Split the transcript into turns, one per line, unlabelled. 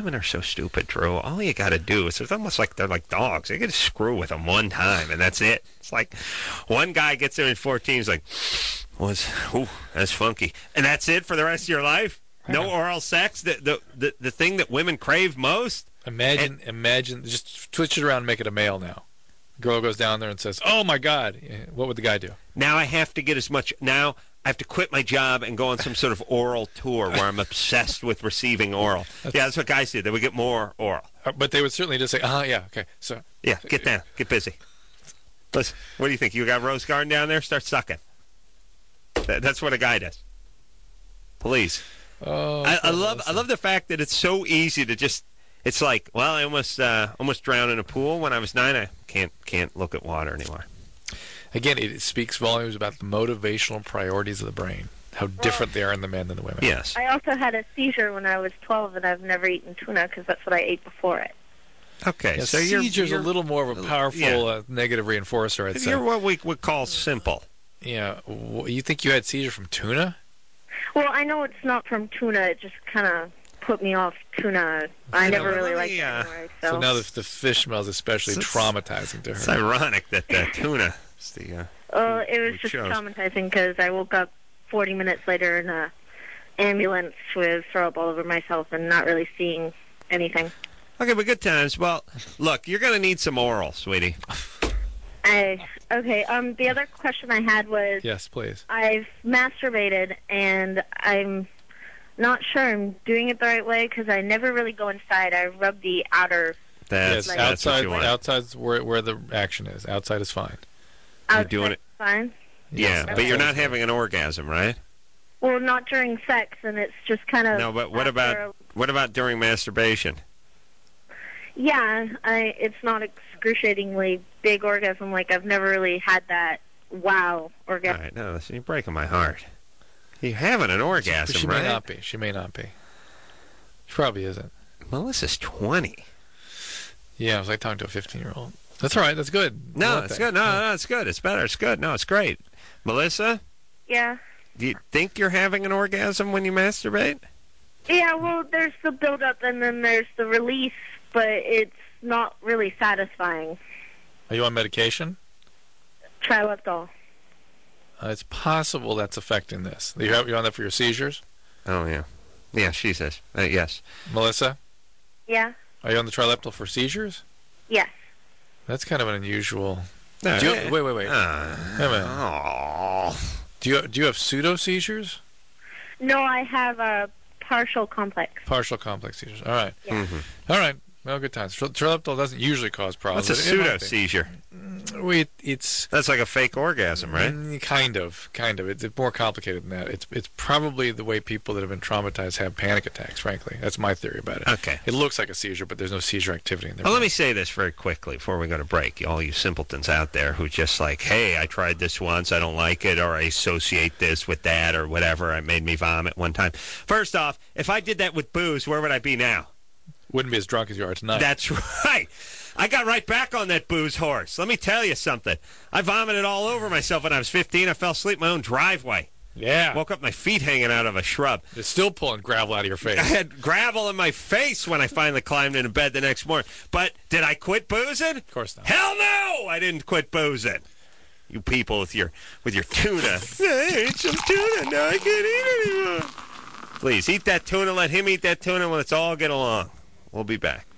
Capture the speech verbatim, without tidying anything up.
women are so stupid, Drew. All you got to do is, it's almost like they're like dogs. You got to screw with them one time, and that's it. It's like one guy gets there in fourteen, he's like, was, ooh, that's funky. And that's it for the rest of your life? No oral sex? The the, the, the thing that women crave most?
Imagine, and, imagine, just twitch it around and make it a male now. Girl goes down there and says, oh, my God. What would the guy do?
Now I have to get as much, now I have to quit my job and go on some sort of oral tour where I'm obsessed with receiving oral. That's, yeah, that's what guys do. They would get more oral.
Uh, but they would certainly just say, uh-huh, yeah, okay. So
yeah, get down. Get busy. Listen, what do you think? You got Rose Garden down there? Start sucking. That, that's what a guy does. Please.
Oh,
I, I love I love the fact that it's so easy to just, it's like, well, I almost uh, almost drowned in a pool when I was nine. I can't can't look at water anymore.
Again, it speaks volumes about the motivational priorities of the brain, how different they are in the men than the women.
Yes.
I also had a seizure when I was twelve, and I've never eaten tuna because that's what I ate before it.
Okay,
yeah,
so
seizure's
you're, you're
a little more of a powerful yeah. uh, negative reinforcer, I'd say.
You're what we would call simple.
Yeah. You think you had seizure from tuna?
Well, I know it's not from tuna. It just kind of put me off tuna. I
you
never
know,
really
me,
liked it
uh,
anyway. So,
so now the, the fish smell is especially
it's,
traumatizing to her.
It's ironic that the tuna is the... Uh,
well, it was just
chose.
traumatizing because I woke up forty minutes later in a ambulance with throw up all over myself and not really seeing anything.
Okay, but good times. Well, look, you're going to need some oral, sweetie.
I, okay, um, the other question I had was...
Yes, please.
I've masturbated, and I'm not sure I'm doing it the right way because I never really go inside. I rub the outer...
That's,
yes,
like,
outside,
that's what you want.
Outside's where, where the action is. Outside is fine.
You're doing it
fine?
Yeah,
yes,
but you're not having an orgasm, right?
Well, not during sex, and it's just kind of...
No, but what about what about during masturbation?
Yeah, I, it's not excruciatingly big orgasm. Like, I've never really had that wow orgasm.
All right, no, listen, you're breaking my heart. You're having an orgasm,
she, she
right?
She may not be. She may not be. She probably isn't.
Melissa's twenty.
Yeah, I was like talking to a fifteen-year-old. That's all right. That's good.
No, it's good. No, no, it's good. It's better. It's good. No, it's great. Melissa?
Yeah?
Do you think you're having an orgasm when you masturbate?
Yeah, well, there's the build-up and then there's the release, but it's not really satisfying.
Are you on medication?
Trileptal.
Uh, it's possible that's affecting this. You're, you're on that for your seizures?
Oh, yeah. Yeah, she says. Uh, yes.
Melissa?
Yeah?
Are you on the Trileptal for seizures?
Yes.
That's kind of an unusual...
No,
do you,
yeah.
Wait, wait, wait.
Uh,
wait a minute.
Oh.
Do you, do you have pseudo-seizures?
No, I have a partial complex.
Partial complex seizures. All right.
Yeah.
Mm-hmm.
All right. Well, good times. Trileptal doesn't usually cause problems.
What's a pseudo-seizure?
We, it's
That's like a fake orgasm, right?
Mm, kind of, kind of. It's, it's more complicated than that. It's it's probably the way people that have been traumatized have panic attacks, frankly. That's my theory about it.
Okay.
It looks like a seizure, but there's no seizure activity in there.
Well, let me say this very quickly before we go to break. All you simpletons out there who just like, hey, I tried this once, I don't like it, or I associate this with that, or whatever, it made me vomit one time. First off, if I did that with booze, where would I be now?
Wouldn't be as drunk as you are tonight.
That's right. I got right back on that booze horse. Let me tell you something. I vomited all over myself when I was fifteen. I fell asleep in my own driveway.
Yeah.
Woke up my feet hanging out of a shrub.
It's still pulling gravel out of your face.
I had gravel in my face when I finally climbed into bed the next morning. But did I quit boozing?
Of course not.
Hell no! I didn't quit boozing. You people with your with your tuna. I ate some tuna. Now I can't eat anymore. Please, eat that tuna. Let him eat that tuna. Let's all get along. We'll be back.